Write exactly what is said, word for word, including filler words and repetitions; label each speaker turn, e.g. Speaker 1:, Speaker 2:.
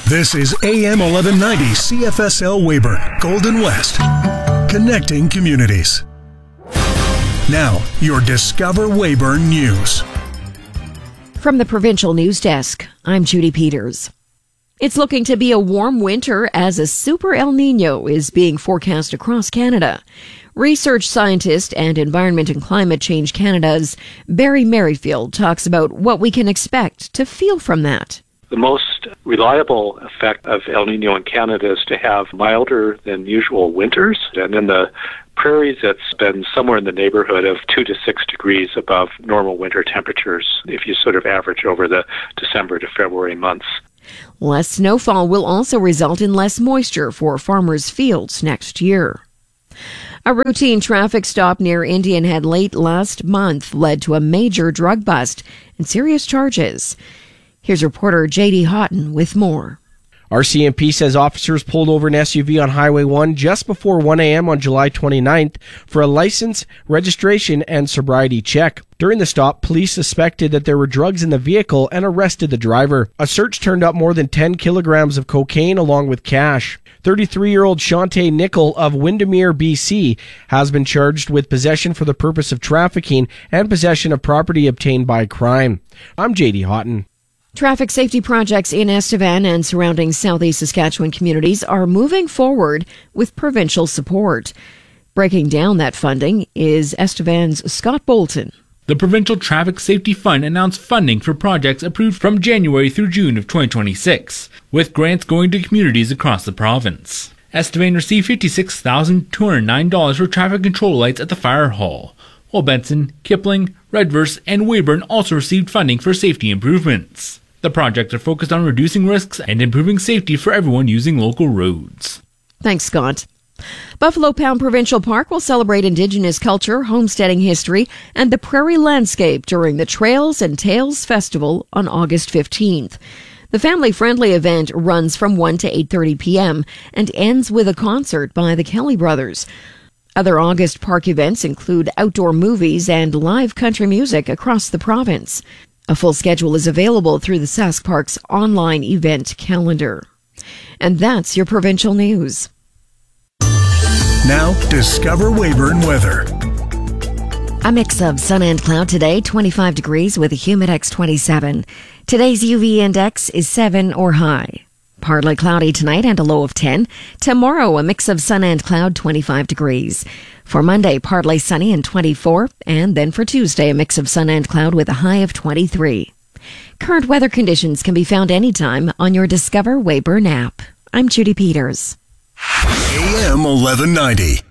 Speaker 1: This is A M eleven ninety C F S L Weyburn, Golden West, connecting communities. Now, your Discover Weyburn News.
Speaker 2: From the Provincial News Desk, I'm Judy Peters. It's looking to be a warm winter as a super El Niño is being forecast across Canada. Research scientist and Environment and Climate Change Canada's Barry Merrifield talks about what we can expect to feel from that.
Speaker 3: The most reliable effect of El Niño in Canada is to have milder than usual winters. And in the prairies, it's been somewhere in the neighborhood of two to six degrees above normal winter temperatures if you sort of average over the December to February months.
Speaker 2: Less snowfall will also result in less moisture for farmers' fields next year. A routine traffic stop near Indian Head late last month led to a major drug bust and serious charges. Here's reporter J D Houghton with more.
Speaker 4: R C M P says officers pulled over an S U V on Highway one just before one a.m. on July twenty-ninth for a license, registration, and sobriety check. During the stop, police suspected that there were drugs in the vehicle and arrested the driver. A search turned up more than ten kilograms of cocaine along with cash. thirty-three-year-old Shantae Nickel of Windermere, B C, has been charged with possession for the purpose of trafficking and possession of property obtained by crime. I'm J D Houghton.
Speaker 2: Traffic safety projects in Estevan and surrounding southeast Saskatchewan communities are moving forward with provincial support. Breaking down that funding is Estevan's Scott Bolton.
Speaker 5: The Provincial Traffic Safety Fund announced funding for projects approved from January through June of twenty twenty-six, with grants going to communities across the province. Estevan received fifty-six thousand two hundred nine dollars for traffic control lights at the fire hall, while Benson, Kipling, Redverse, and Weyburn also received funding for safety improvements. The projects are focused on reducing risks and improving safety for everyone using local roads.
Speaker 2: Thanks, Scott. Buffalo Pound Provincial Park will celebrate Indigenous culture, homesteading history, and the prairie landscape during the Trails and Tales Festival on August fifteenth. The family-friendly event runs from one to eight thirty p.m. and ends with a concert by the Kelly Brothers. Other August park events include outdoor movies and live country music across the province. A full schedule is available through the Sask Park's online event calendar. And that's your provincial news.
Speaker 1: Now, Discover Weyburn weather.
Speaker 2: A mix of sun and cloud today, twenty-five degrees with a Humidex twenty-seven. Today's U V index is seven or high. Partly cloudy tonight and a low of ten. Tomorrow, a mix of sun and cloud, twenty-five degrees. For Monday, partly sunny and twenty-four. And then for Tuesday, a mix of sun and cloud with a high of twenty-three. Current weather conditions can be found anytime on your Discover Weyburn app. I'm Judy Peters.
Speaker 1: A M eleven ninety.